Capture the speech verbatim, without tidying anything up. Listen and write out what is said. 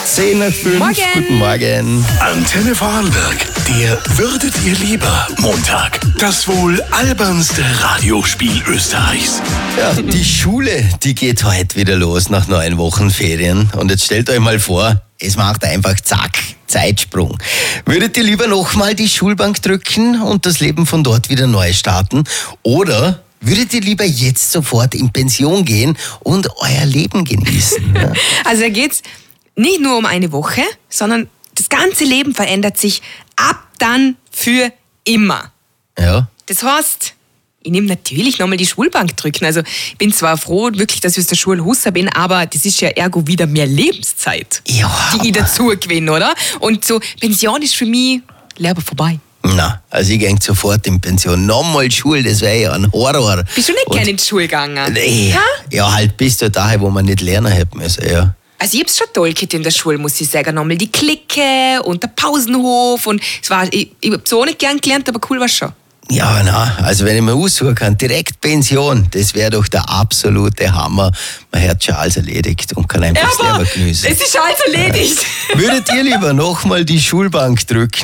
zehn nach fünf. Morgen. Guten Morgen. Antenne Vorarlberg, der Würdet ihr lieber Montag. Das wohl albernste Radiospiel Österreichs. Ja, die Schule, die geht heute wieder los nach neun Wochen Ferien. Und jetzt stellt euch mal vor, es macht einfach zack, Zeitsprung. Würdet ihr lieber nochmal die Schulbank drücken und das Leben von dort wieder neu starten? Oder würdet ihr lieber jetzt sofort in Pension gehen und euer Leben genießen? Ja. Also da geht's nicht nur um eine Woche, sondern das ganze Leben verändert sich ab dann für immer. Ja. Das heißt, ich nehme natürlich nochmal die Schulbank drücken. Also ich bin zwar froh, wirklich, dass ich aus der Schule raus bin, aber das ist ja ergo wieder mehr Lebenszeit, Ja, die ich dazu gewinne, oder? Und so Pension ist für mich Leben vorbei. Na, also ich gehe sofort in Pension. Nochmal Schule, das wäre ja ein Horror. Bist du nicht Und- gerne in die Schule gegangen? Nee, Ja? ja, halt bis zu dahin, wo man nicht lernen hätte müssen, ja. Also ich hab's schon toll gehabt in der Schule, muss ich sagen. Nochmal die Clique und der Pausenhof. Und es war, ich, ich hab so nicht gern gelernt, aber cool war's schon. Ja, na, also wenn ich mir aussuchen kann, direkt Pension, das wäre doch der absolute Hammer. Man hat schon alles erledigt und kann einfach selber genießen. es ist alles erledigt. Würdet ihr lieber nochmal die Schulbank drücken